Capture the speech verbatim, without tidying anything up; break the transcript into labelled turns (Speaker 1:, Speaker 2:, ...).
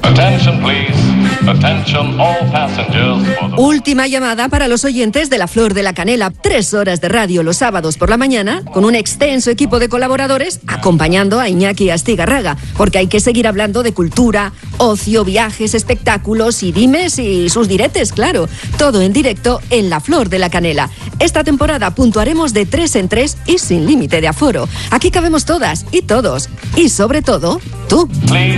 Speaker 1: Attention, please. Attention all passengers for the...
Speaker 2: Última llamada para los oyentes de La Flor de la Canela. Tres horas de radio los sábados por la mañana con un extenso equipo de colaboradores acompañando a Iñaki Astigarraga, porque hay que seguir hablando de cultura, ocio, viajes, espectáculos y dimes y sus diretes, claro. Todo en directo en La Flor de la Canela. Esta temporada puntuaremos de tres en tres y sin límite de aforo. Aquí cabemos todas y todos. Y sobre todo, tú.
Speaker 1: Please